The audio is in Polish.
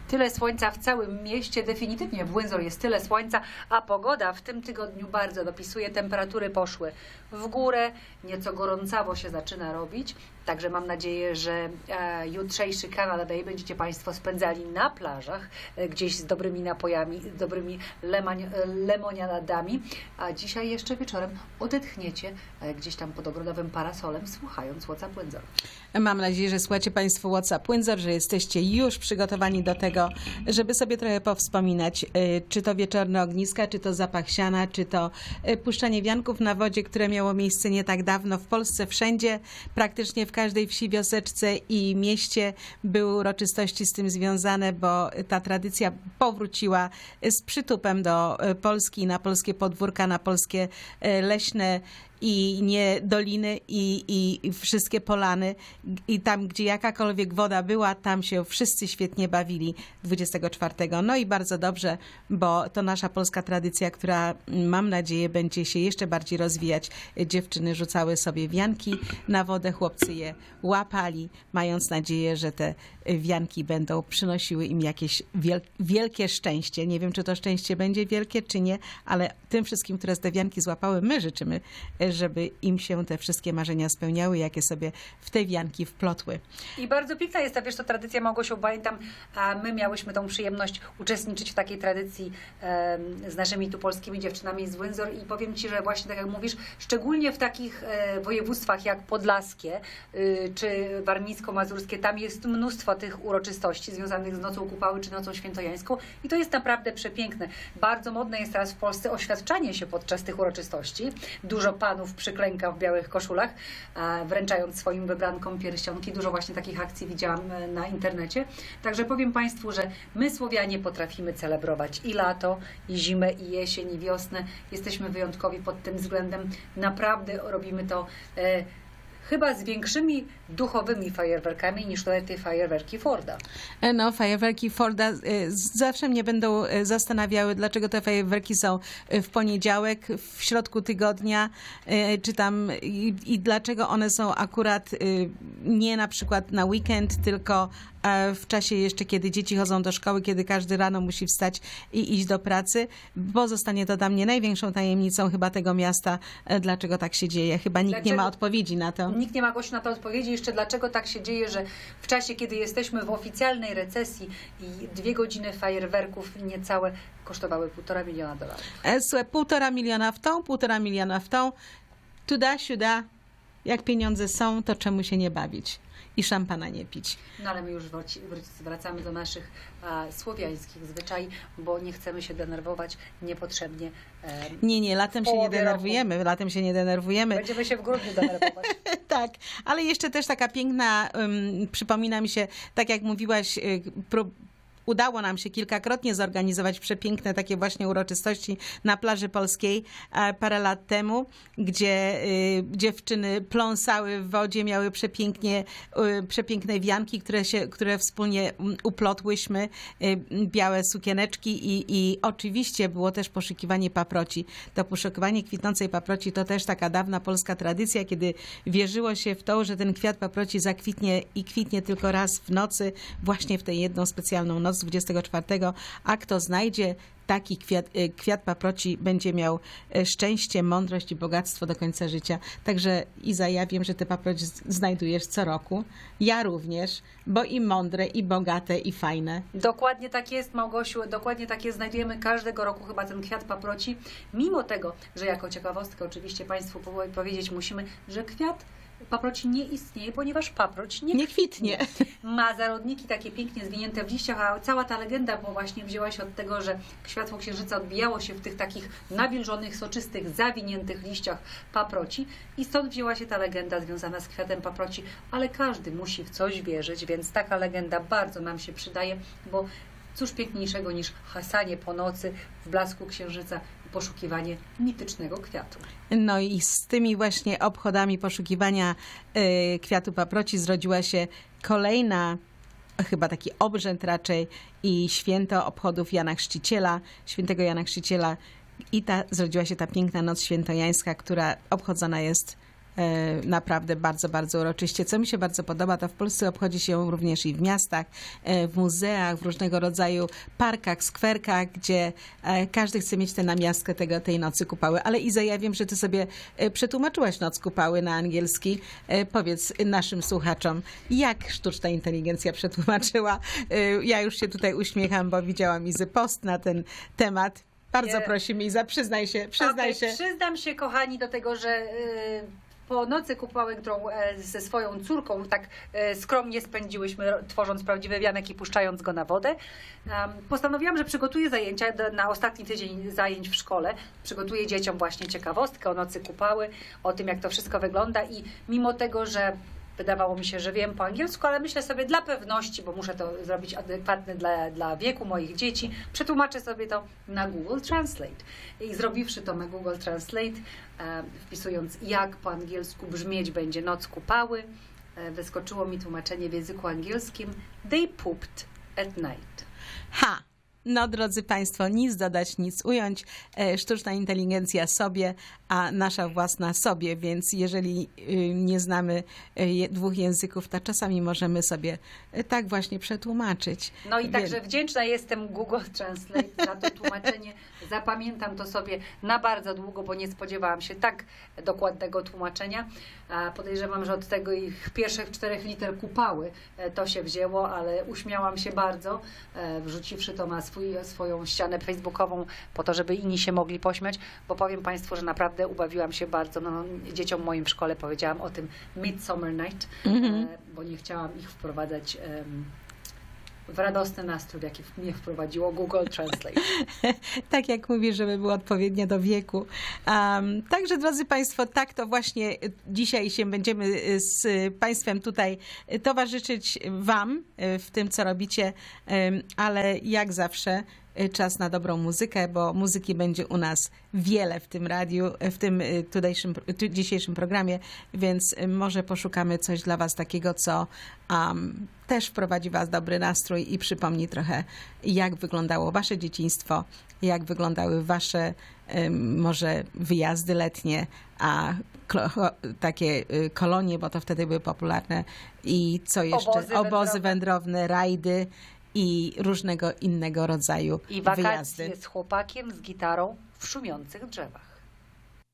Tyle słońca w całym mieście, definitywnie w Windsor jest tyle słońca, a pogoda w tym tygodniu bardzo dopisuje. Temperatury poszły w górę, nieco gorącawo się zaczyna robić. Także mam nadzieję, że jutrzejszy Canada Day będziecie Państwo spędzali na plażach, gdzieś z dobrymi napojami, z dobrymi lemoniadami, a dzisiaj jeszcze wieczorem odetchniecie gdzieś tam pod ogrodowym parasolem, słuchając WhatsApp Windsor. Mam nadzieję, że słuchacie Państwo WhatsApp Windsor, że jesteście już przygotowani do tego, żeby sobie trochę powspominać, czy to wieczorne ogniska, czy to zapach siana, czy to puszczanie wianków na wodzie, które miało miejsce nie tak dawno w Polsce. Wszędzie, praktycznie w każdej wsi, wioseczce i mieście były uroczystości z tym związane, bo ta tradycja powróciła z przytupem do Polski, na polskie podwórka, na polskie leśne i nie doliny i wszystkie polany i tam, gdzie jakakolwiek woda była, tam się wszyscy świetnie bawili 24. No i bardzo dobrze, bo to nasza polska tradycja, która mam nadzieję będzie się jeszcze bardziej rozwijać. Dziewczyny rzucały sobie wianki na wodę, chłopcy je łapali, mając nadzieję, że te wianki będą przynosiły im jakieś wielkie szczęście. Nie wiem, czy to szczęście będzie wielkie, czy nie, ale tym wszystkim, które te wianki złapały, my życzymy, żeby im się te wszystkie marzenia spełniały, jakie sobie w te wianki wplotły. I bardzo piękna jest ta, wiesz, to tradycja, Małgosiu, pamiętam, a my miałyśmy tą przyjemność uczestniczyć w takiej tradycji z naszymi tu polskimi dziewczynami z Windsor i powiem Ci, że właśnie tak jak mówisz, szczególnie w takich województwach jak podlaskie czy warmińsko-mazurskie, tam jest mnóstwo tych uroczystości związanych z Nocą Kupały czy Nocą Świętojańską i to jest naprawdę przepiękne. Bardzo modne jest teraz w Polsce oświadczanie się podczas tych uroczystości. Dużo panów przyklęka w białych koszulach, wręczając swoim wybrankom pierścionki. Dużo właśnie takich akcji widziałam na internecie. Także powiem Państwu, że my Słowianie potrafimy celebrować i lato, i zimę, i jesień, i wiosnę. Jesteśmy wyjątkowi pod tym względem. Naprawdę robimy to chyba z większymi duchowymi fajerwerkami niż te fajerwerki Forda. No, fajerwerki Forda zawsze mnie będą zastanawiały, dlaczego te fajerwerki są w poniedziałek, w środku tygodnia, czy tam i dlaczego one są akurat nie na przykład na weekend, tylko w czasie jeszcze, kiedy dzieci chodzą do szkoły, kiedy każdy rano musi wstać i iść do pracy. Pozostanie to dla mnie największą tajemnicą chyba tego miasta, dlaczego tak się dzieje. Chyba nikt nie ma odpowiedzi na to. Nikt nie ma, Gosiu, na to odpowiedzi. Jeszcze dlaczego tak się dzieje, że w czasie, kiedy jesteśmy w oficjalnej recesji i 2 godziny fajerwerków niecałe kosztowały $1,5 miliona. Słuchaj, 1,5 miliona w tą, 1,5 miliona w tą. Tuda, siuda. Jak pieniądze są, to czemu się nie bawić? I szampana nie pić. No ale my już wracamy do naszych słowiańskich zwyczajów, bo nie chcemy się denerwować niepotrzebnie. Nie, latem się nie denerwujemy. Latem się nie denerwujemy. Będziemy się w grudniu denerwować. Tak, ale jeszcze też taka piękna, przypomina mi się, tak jak mówiłaś, udało nam się kilkakrotnie zorganizować przepiękne takie właśnie uroczystości na plaży polskiej parę lat temu, gdzie dziewczyny pląsały w wodzie, miały przepiękne wianki, które wspólnie uplotłyśmy, białe sukieneczki i oczywiście było też poszukiwanie paproci. To poszukiwanie kwitnącej paproci to też taka dawna polska tradycja, kiedy wierzyło się w to, że ten kwiat paproci zakwitnie i kwitnie tylko raz w nocy, właśnie w tę jedną specjalną noc 24, a kto znajdzie taki kwiat paproci, będzie miał szczęście, mądrość i bogactwo do końca życia. Także Iza, ja wiem, że te paproci znajdujesz co roku. Ja również, bo i mądre, i bogate, i fajne. Dokładnie tak jest, Małgosiu, dokładnie tak jest. Znajdujemy każdego roku chyba ten kwiat paproci, mimo tego, że jako ciekawostkę oczywiście Państwu powiedzieć musimy, że kwiat paproci nie istnieje, ponieważ paproć nie kwitnie. Ma zarodniki takie pięknie zwinięte w liściach, a cała ta legenda właśnie wzięła się od tego, że światło księżyca odbijało się w tych takich nawilżonych, soczystych, zawiniętych liściach paproci i stąd wzięła się ta legenda związana z kwiatem paproci, ale każdy musi w coś wierzyć, więc taka legenda bardzo nam się przydaje, bo cóż piękniejszego niż hasanie po nocy w blasku księżyca i poszukiwanie mitycznego kwiatu. No i z tymi właśnie obchodami poszukiwania kwiatu paproci zrodziła się kolejna, chyba taki obrzęd raczej, i święto obchodów Jana Chrzciciela, świętego Jana Chrzciciela, i zrodziła się ta piękna noc świętojańska, która obchodzona jest naprawdę bardzo, bardzo uroczyście. Co mi się bardzo podoba, to w Polsce obchodzi się ją również i w miastach, w muzeach, w różnego rodzaju parkach, skwerkach, gdzie każdy chce mieć tę namiastkę tej nocy kupały. Ale Iza, ja wiem, że ty sobie przetłumaczyłaś Noc Kupały na angielski. Powiedz naszym słuchaczom, jak sztuczna inteligencja przetłumaczyła. Ja już się tutaj uśmiecham, bo widziałam Izy post na ten temat. Bardzo prosimy, Iza, przyznaj się. Przyznam się, kochani, do tego, że po nocy kupały, którą ze swoją córką tak skromnie spędziłyśmy, tworząc prawdziwy wianek i puszczając go na wodę, postanowiłam, że przygotuję zajęcia na ostatni tydzień zajęć w szkole. Przygotuję dzieciom właśnie ciekawostkę o nocy kupały, o tym, jak to wszystko wygląda i mimo tego, że wydawało mi się, że wiem po angielsku, ale myślę sobie dla pewności, bo muszę to zrobić adekwatne dla wieku moich dzieci, przetłumaczę sobie to na Google Translate. I zrobiwszy to na Google Translate, wpisując jak po angielsku brzmieć będzie Noc Kupały, wyskoczyło mi tłumaczenie w języku angielskim They pooped at night. Ha! No, drodzy Państwo, nic dodać, nic ująć. Sztuczna inteligencja sobie, a nasza własna sobie, więc jeżeli nie znamy dwóch języków, to czasami możemy sobie tak właśnie przetłumaczyć. No i także wdzięczna jestem Google Translate za to tłumaczenie. Zapamiętam to sobie na bardzo długo, bo nie spodziewałam się tak dokładnego tłumaczenia. Podejrzewam, że od tego ich pierwszych 4 liter kupały to się wzięło, ale uśmiałam się bardzo, wrzuciwszy to na swoją ścianę facebookową po to, żeby inni się mogli pośmiać, bo powiem Państwu, że naprawdę ubawiłam się bardzo. No, dzieciom moim w szkole powiedziałam o tym Midsummer Night, bo nie chciałam ich wprowadzać w radosny nastrój, w jaki mnie wprowadziło Google Translate. Tak jak mówisz, żeby było odpowiednio do wieku. Także, drodzy Państwo, tak to właśnie dzisiaj się będziemy z Państwem tutaj towarzyszyć Wam w tym, co robicie, ale jak zawsze czas na dobrą muzykę, bo muzyki będzie u nas wiele w tym radiu, w tym dzisiejszym programie, więc może poszukamy coś dla Was takiego, co też wprowadzi Was w dobry nastrój i przypomni trochę, jak wyglądało Wasze dzieciństwo, jak wyglądały Wasze może wyjazdy letnie, a takie kolonie, bo to wtedy były popularne i co jeszcze? Obozy wędrowne, rajdy i różnego innego rodzaju I wakacje wyjazdy. z chłopakiem, z gitarą w szumiących drzewach.